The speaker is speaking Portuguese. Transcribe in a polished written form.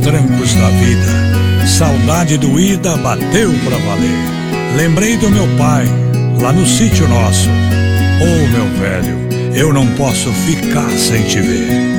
Trancos da vida, saudade doída bateu pra valer. Lembrei do meu pai, lá no sítio nosso. Oh, meu velho, eu não posso ficar sem te ver.